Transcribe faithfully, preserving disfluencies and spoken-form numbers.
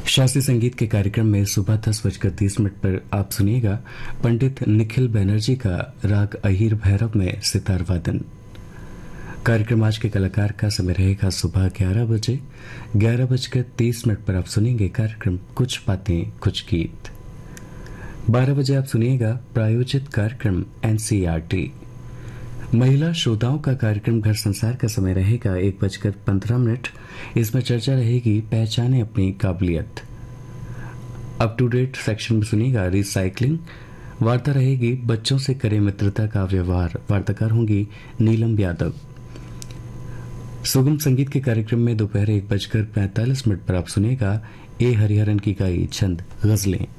शास्त्रीय संगीत के कार्यक्रम में सुबह दस बजकर तीस मिनट पर आप सुनिएगा पंडित निखिल बैनर्जी का राग अहीर भैरव में सितार वादन। कार्यक्रम आज के कलाकार का समय रहेगा सुबह ग्यारह बजे। ग्यारह बजकर तीस मिनट पर आप सुनेंगे कार्यक्रम कुछ बातें कुछ गीत। बारह बजे आप सुनिएगा प्रायोजित कार्यक्रम एनसीईआरटी। महिला श्रोताओं का कार्यक्रम घर संसार का समय रहेगा एक बजकर पंद्रह मिनट। इसमें चर्चा रहेगी पहचाने अपनी काबिलियत। अप टू डेट सेक्शन में सुनिएगा रिसाइकलिंग। वार्ता रहेगी बच्चों से करें मित्रता का व्यवहार। वार्ताकार होंगी नीलम यादव। सुगम संगीत के कार्यक्रम में दोपहर एक बजकर पैंतालीस मिनट पर आप सुनेगा ए हरिहरन की गाई छंद गजलें।